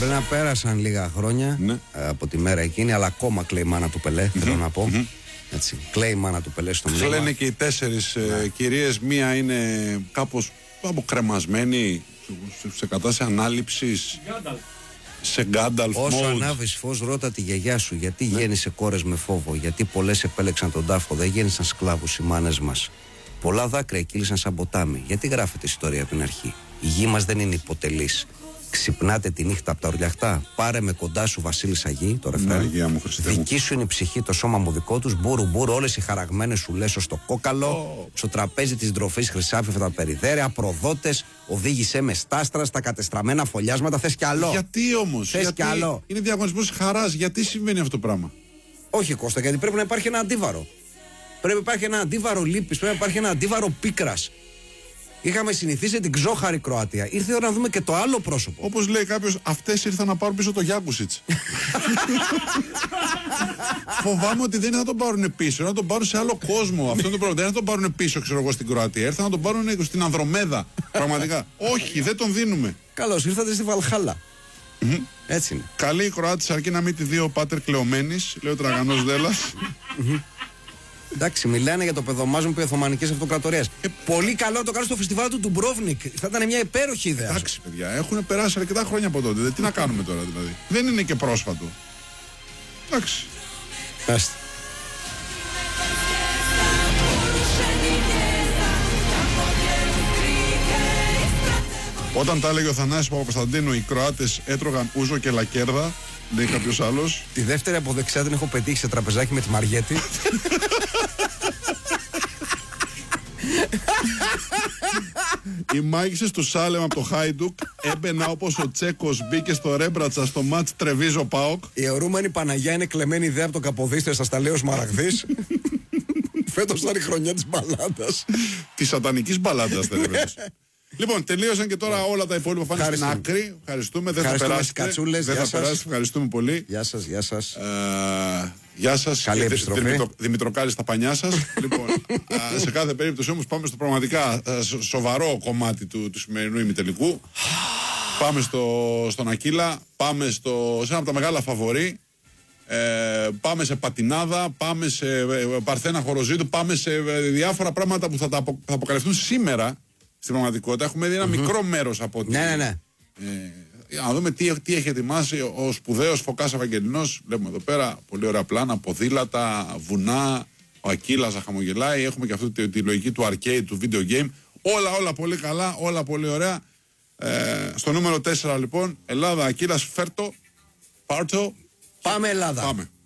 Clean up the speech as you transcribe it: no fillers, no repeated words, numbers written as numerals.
Μπορεί να πέρασαν λίγα χρόνια από τη μέρα εκείνη, αλλά ακόμα κλαίει η μάνα του Πελέ, θέλω να πω. Έτσι, κλαίει η μάνα του Πελέ στο μνήμα. Λένε και οι 4 κυρίες, μία είναι κάπως αποκρεμασμένη σε κατάσταση ανάληψης. Σε Γκάνταλφ. Όσο ανάβεις φως, ρώτα τη γιαγιά σου γιατί γέννησε κόρες με φόβο. Γιατί πολλές επέλεξαν τον τάφο, δεν γέννησαν σκλάβους οι μάνες μας. Πολλά δάκρυα κύλησαν σαν ποτάμι. Γιατί γράφεται ιστορία από την αρχή. Η γη μας δεν είναι υποτελής. Ξυπνάτε τη νύχτα από τα ουρλιαχτά. Πάρε με κοντά σου Βασίλισσα γη, το ρεφρέν. Δική σου είναι η ψυχή, το σώμα μου δικό τους. Μπούρου μπούρου, όλες οι χαραγμένες σου λέσω στο κόκαλο. Στο τραπέζι της ντροφής χρυσάφι τα περιδέρια. Προδότες, οδήγησέ με στάστρα στα κατεστραμμένα φωλιάσματα. Θες κι άλλο. Γιατί όμως, κι άλλο. Είναι διαγωνισμός χαράς, γιατί συμβαίνει αυτό το πράγμα. Όχι Κώστα, γιατί πρέπει να υπάρχει ένα αντίβαρο. Πρέπει να υπάρχει ένα αντίβαρο λύπης, πρέπει να υπάρχει ένα αντίβαρο πίκρας. Είχαμε συνηθίσει την ξόχαρη Κροατία. Ήρθε η ώρα να δούμε και το άλλο πρόσωπο. Όπως λέει κάποιος, αυτές ήρθαν να πάρουν πίσω το Γιάκουσιτς. Φοβάμαι ότι δεν θα τον πάρουν πίσω, να τον πάρουν σε άλλο κόσμο. Αυτό είναι το πρόβλημα. Δεν θα τον πάρουν πίσω, ξέρω εγώ, στην Κροατία. Ήρθαν να τον πάρουν στην Ανδρομέδα. Πραγματικά. Όχι, δεν τον δίνουμε. Καλώς ήρθατε στη Βαλχάλα. Έτσι είναι. Καλή η Κροάτης, αρκεί να μην τη δει ο πάτερ κλεωμένης, λέει ο Τραγανός Δέλλας. Εντάξει, μιλάνε για το παιδομάζον που Οθωμανικής Αυτοκρατορίας. Πολύ καλό το κάνει στο φεστιβάλ του Ντουμπρόβνικ. Θα ήταν μια υπέροχη ιδέα. Εντάξει, παιδιά, έχουν περάσει αρκετά χρόνια από τότε. Τι να κάνουμε τώρα δηλαδή. Δεν είναι και πρόσφατο. Εντάξει. Άστε. Όταν τα έλεγε ο Θανάσης Παπακοσταντίνου, οι Κροάτες έτρωγαν ούζο και λακέρδα, λέει κάποιος άλλος. Τη δεύτερη από δεξιά την έχω πετύχει σε τραπεζάκι με τη Μαριέτη. Οι μάγισσες του Σάλεμ από το Χάιντουκ έμπαινα όπως ο Τσέκος μπήκε στο Ρέμπρατσα στο μάτς Τρεβίζο Πάοκ. Η αιωρούμενη Παναγιά είναι κλεμμένη ιδέα από το Καποδίστρια στα Σταλέος Μαραγδής. Φέτος ήταν η χρονιά της μπαλάντας. Της σατανικής μπαλάντας φέτος. Λοιπόν, τελείωσαν και τώρα όλα τα υπόλοιπα πάνε στην άκρη. Ευχαριστούμε. Δεν θα περάσετε. Δεν θα περάσετε. Ευχαριστούμε πολύ. Γεια σας, γεια σας. Γεια σας. Καλή επιστροφή. Δημητροκάλη στα πανιά σας. Λοιπόν, σε κάθε περίπτωση όμως πάμε στο πραγματικά σοβαρό κομμάτι του σημερινού ημιτελικού. Πάμε στον Ακύλα. Πάμε σε ένα από τα μεγάλα φαβορί. Πάμε σε πατινάδα, πάμε σε Παρθένα Χοροζήτου, πάμε σε διάφορα πράγματα που θα αποκαλυφθούν σήμερα. Στην πραγματικότητα έχουμε δει ένα μικρό μέρος από ό,τι. Ναι. Να δούμε τι έχει ετοιμάσει ο σπουδαίος Φωκάς Ευαγγελινός. Βλέπουμε εδώ πέρα πολύ ωραία πλάνα, ποδήλατα, βουνά. Ο Ακύλας να χαμογελάει. Έχουμε και αυτή τη λογική του arcade, του video game. Όλα πολύ καλά, όλα πολύ ωραία. Στο νούμερο 4 λοιπόν, Ελλάδα, Ακύλας, Φέρτο, Πάρτο. Πάμε Ελλάδα. Πάμε.